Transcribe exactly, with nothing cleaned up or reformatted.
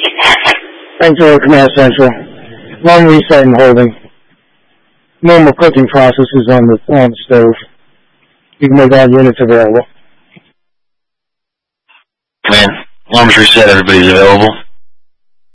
Thanks for Command Central. Long reset and holding. Normal cooking process is on the, on the stove. You can make all units available. Command, alarms reset, everybody's available.